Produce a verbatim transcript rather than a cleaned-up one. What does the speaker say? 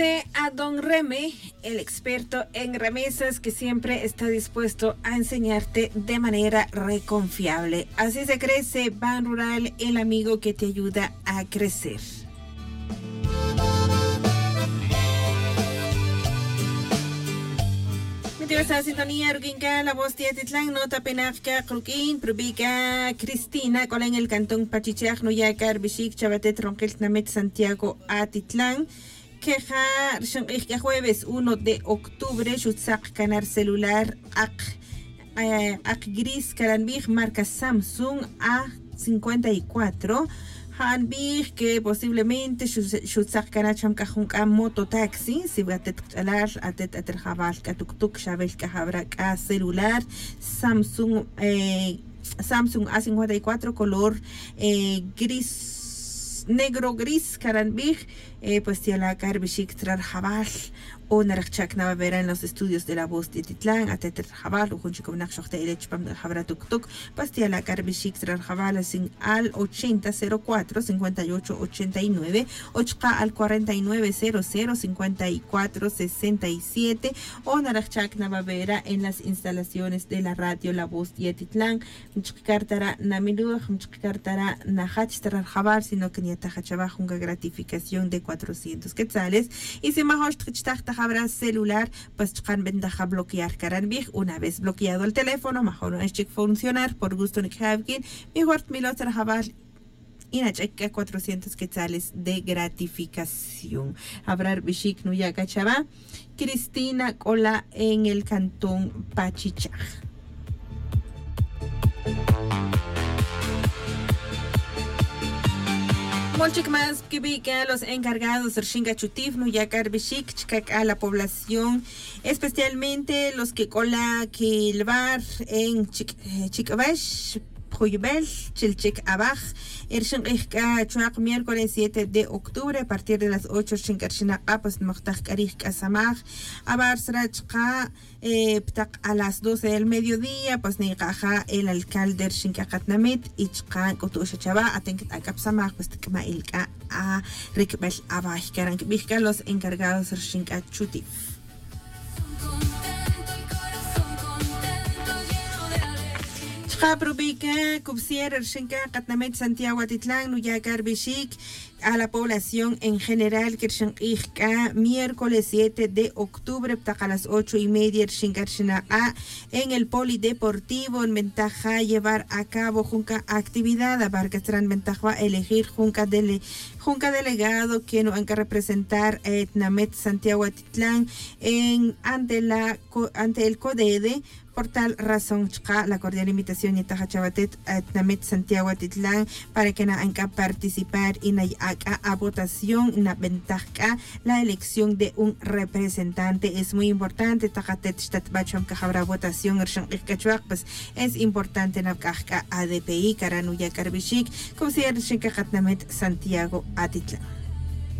A don Reme, el experto en remesas que siempre está dispuesto a enseñarte de manera reconfiable. Así se crece Ban Rural, el amigo que te ayuda a crecer. Esa sintonía, Ruquinca, la voz de Atitlán, nota penafka, Cruquín, Prubica, Cristina, cola en el cantón Pachichaj, Nuyacar, Bishik, Chabatet, Ronquel, Namet, Santiago, Atitlán. Queja, jueves uno de octubre, Shutzak, Canar Celular, Ak, Ak Gris, Caranbig, marca Samsung A cincuenta y cuatro. Hanbig, que posiblemente Shutzak Kanacham Kajunka mototaxi, si va a tener atet aterjabal katuktuk, Shabel Kajabra K celular, Samsung, eh, Samsung A cincuenta y cuatro, color eh, gris, negro gris, Karanbig, eh, pues tiene la Karbishik Trarjabal. O Narachak Navavera en los estudios de la voz de Titlán, Ateter Jabal, Ujunchikom Nakshokte Elechpam de Jabra Tuk Tuk, Pastilla Karbishik Trarjabal sin al ochenta cero cuatro cincuenta y ocho ochenta y nueve, Ochka al cuarenta y nueve cero cero cincuenta y cuatro sesenta y siete, o Narachak Navavera en las instalaciones de la radio La Voz de Titlán, Mchkartara Namilu, Mchkartara Nahach Trarjabal, sino que ni Tajachabaj una gratificación de cuatrocientos quetzales, y si Mahosh habrá celular, pues can ventaja bloquear Karanbig. Una vez bloqueado el teléfono, mejor no es funcionar por gusto ni Havgin, mejor Milo trabajar y na checa cuatrocientos quetzales de gratificación. Habrá Bishik Nuyaga Chava, Cristina Cola en el cantón Pachichaj. Molchik más que pica los encargados de Shinga Chutif, Nuyakar Bishik, Chikak a la población, especialmente los que cola que el bar en Chikabash, Puyubel, Chilchik Abaj, el Shinga Chuak, miércoles siete de octubre, a partir de las ocho, Shinkarshina Apas, Mochtak Karik Asamaj, Abar Srachka, Eh, a las doce del mediodía, pues ni caja el alcalde Shinkakatnamit y Chkan Kotusha Chava, atenket a Kapsamach, pues Kama Ilka a Rikbel Abaj, que eran los encargados de Shinka Chutif. Chaprubica, Kubsier, Shinkakatnamit, Santiago Atitlán, Nuyakar Bishik, a la población en general, que miércoles siete de octubre, a las ocho y media, en el polideportivo, en ventaja llevar a cabo junca actividad, abarca ventaja elegir junca, dele, junca delegado que no han que representar a Etnamet Santiago Atitlán en ante la ante el CODEDE. Por tal razón, la cordial invitación y Tajachabatet a Etnamet Santiago Atitlán para que na anca participar y na a votación na ventaja la elección de un representante. Es muy importante. Tajatet Shtatbacham que habrá votación pues es importante na caja A D P I Caranuya Karbishik como si el Shinkajatnamet Santiago Atitlán.